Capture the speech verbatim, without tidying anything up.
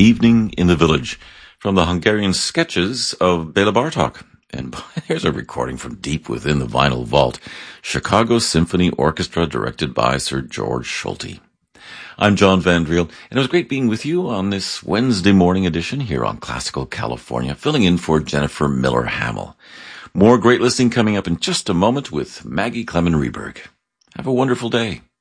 Evening in the Village from the Hungarian sketches of Bela Bartok. And here's a recording from deep within the vinyl vault. Chicago Symphony Orchestra, directed by Sir George Solti. I'm John Van Driel, and it was great being with you on this Wednesday morning edition here on Classical California, filling in for Jennifer Miller Hamill. More great listening coming up in just a moment with Maggie Clement Reberg. Have a wonderful day.